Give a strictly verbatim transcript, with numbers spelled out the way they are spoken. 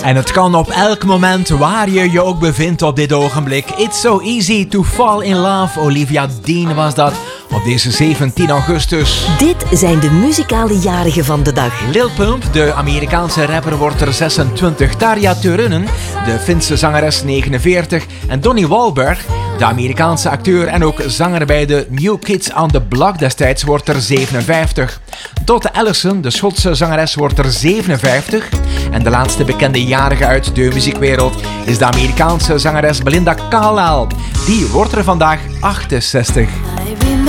En het kan op elk moment waar je je ook bevindt op dit ogenblik. It's so easy to fall in love. Olivia Dean was dat op deze zeventien augustus. Dit zijn de muzikale jarigen van de dag. Lil Pump, de Amerikaanse rapper, wordt er zesentwintig. Tarja Turunen, de Finse zangeres, negenenveertig. En Donnie Wahlberg, de Amerikaanse acteur en ook zanger bij de New Kids on the Block destijds, wordt er zevenenvijftig. Dottie Allison, de Schotse zangeres, wordt er zevenenvijftig. En de laatste bekende jarige uit de muziekwereld is de Amerikaanse zangeres Belinda Carlisle. Die wordt er vandaag achtenzestig.